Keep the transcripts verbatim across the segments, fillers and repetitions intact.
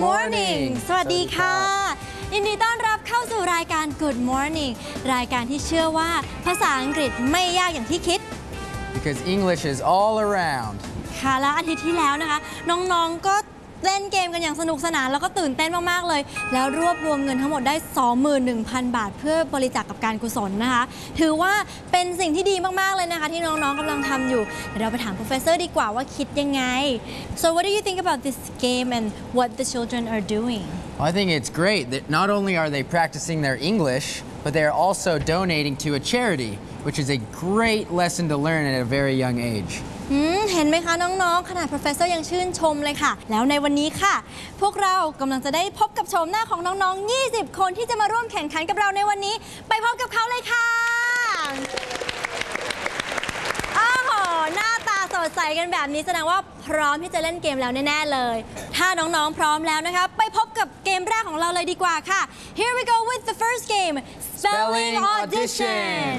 morning สวัสดีค่ะยินดีต้อนรับเข้าสู่รายการ Good Morning รายการที่เชื่อว่าภาษาอังกฤษไม่ยากอย่างที่คิด Because English is all around ค่ะและอาทิตย์ที่แล้วนะคะน้องๆก็เล่นเกมกันอย่างสนุกสนานแล้วก็ตื่นเต้นมากๆเลยแล้วรวบรวมเงินทั้งหมดได้ สองหมื่นหนึ่งพัน บาทเพื่อบริจาค ก, กับการกุศลนะคะถือว่าเป็นสิ่งที่ดีมากๆเลยนะคะที่น้องๆกำลังทำอยู่เดี๋ยวเราไปถาม professor ดีกว่าว่าคิดยังไง So what do you think about this game and what the children are doing? Well, I think it's great that not only are they practicing their English, but they are also donating to a charity, which is a great lesson to learn at a very young age. เห็นไหมคะน้องๆขนาด professor ยังชื่นชมเลยค่ะแล้วในวันนี้ค่ะพวกเรากำลังจะได้พบกับโฉมหน้าของน้องๆยี่สิบคนที่จะมาร่วมแข่งขันกับเราในวันนี้ไปพบกับเขาเลยค่ะอ้าวหน้าตาสดใสกันแบบนี้แสดงว่าพร้อมที่จะเล่นเกมแล้วแน่ๆเลยถ้าน้องๆพร้อมแล้วนะคะไปพบกับเกมแรกของเราเลยดีกว่าค่ะ Here we go with the first game Spelling Audition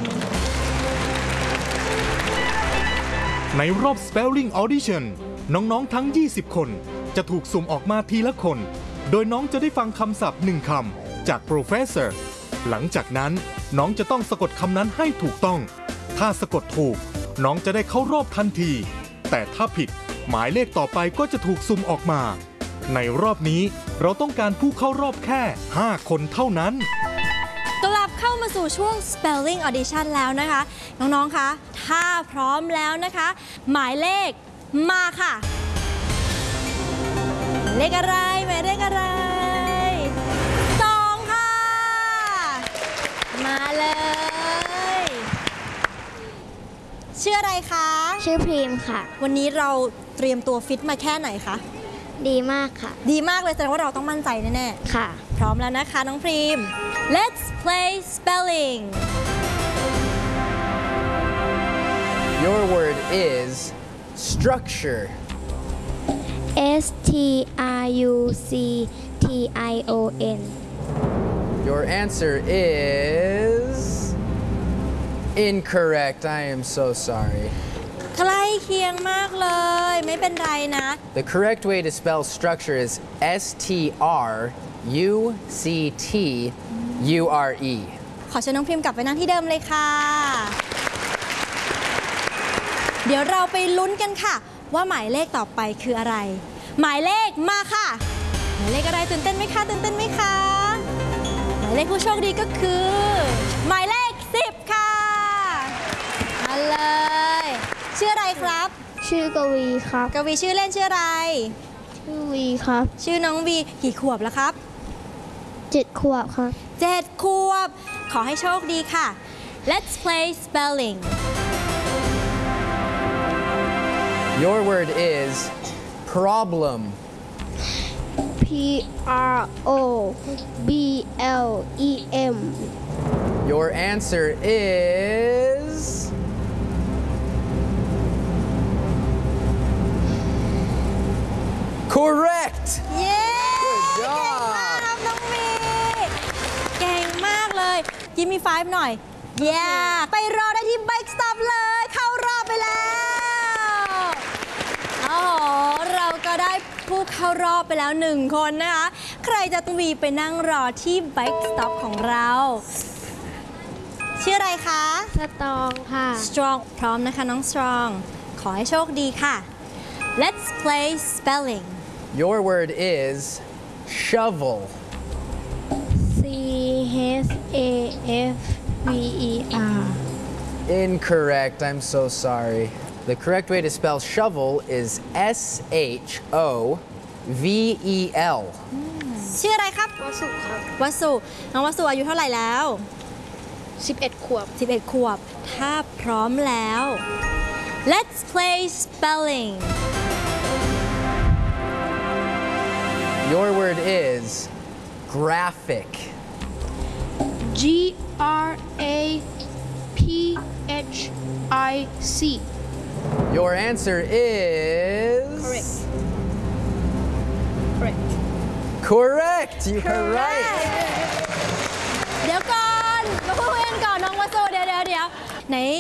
ในรอบ Spelling Audition น้องๆทั้งยี่สิบคนจะถูกสุ่มออกมาทีละคนโดยน้องจะได้ฟังคำศัพท์หนึ่งคำจาก Professor หลังจากนั้นน้องจะต้องสะกดคำนั้นให้ถูกต้องถ้าสะกดถูกน้องจะได้เข้ารอบทันทีแต่ถ้าผิดหมายเลขต่อไปก็จะถูกสุ่มออกมาในรอบนี้เราต้องการผู้เข้ารอบแค่ห้าคนเท่านั้นกลับเข้ามาสู่ช่วง Spelling Audition แล้วนะคะน้องๆคะถ้าพร้อมแล้วนะคะหมายเลขมาค่ะหมายเลขอะไรหมายเลขอะไรสองค่ะมาเลยชื่ออะไรคะชื่อพรีมค่ะวันนี้เราเตรียมตัวฟิตมาแค่ไหนคะดีมากค่ะดีมากเลยแสดงว่าเราต้องมั่นใจแน่ๆค่ะพร้อมแล้วนะคะน้องพรีม Let's play spelling Your word is structure S T R U C T I O N Your answer is incorrect I am so sorry ใกล้เคียงมากเลยไม่เป็นไรนะ The correct way to spell structure is S T R U C T U R E ขอเชิญน้องพิมพ์กลับไปนั่งที่เดิมเลยค่ะเดี๋ยวเราไปลุ้นกันค่ะว่าหมายเลขต่อไปคืออะไรหมายเลขมาค่ะหมายเลขอะไรตื่นเต้นไหมคะตื่นเต้นไหมคะหมายเลขผู้โชคดีก็คือหมายเลขสิบค่ะมาเลยชื่ออะไรครับชื่อกวีครับกวีชื่อเล่นชื่ออะไรชื่อวีครับชื่อน้องวีกี่ขวบแล้วครับเจ็ดขวบครับเจ็ดขวบขอให้โชคดีค่ะ Let's play spelling Your word is problem P R O B L E M Your answer is correct เย้เก่งมากครับน้องมีเก่งมากเลยยิ้มมีไฟฟ์หน่อยเย้ไปรอได้ที่ Bike Stop เลยเข้ารอบไปแล้วอ๋อเราก็ได้ผู้เข้ารอบไปแล้วหนึ่งคนนะคะใครจะต้องวีไปนั่งรอที่ Bike Stop ของเราชื่ออะไรคะสตรองค่ะ Strong พร้อมนะคะน้อง Strong ขอให้โชคดีค่ะ Let's play spelling Your word is shovel C H A F V E R Incorrect I'm so sorry The correct way to spell shovel is S H O V E L ชื่ออะไรครับวสุครับวสุน้องวสุอายุเท่าไหร่แล้วสิบเอ็ดขวบสิบเอ็ดขวบถ้าพร้อมแล้ว Let's play spelling Your word is graphic G R A P H I C Your answer is correct correct correct you are right เดี๋ยวก่อนมาพูดกันก่อนน้องวสุเดี๋ยวเดี๋ยวเดี๋ยวไหน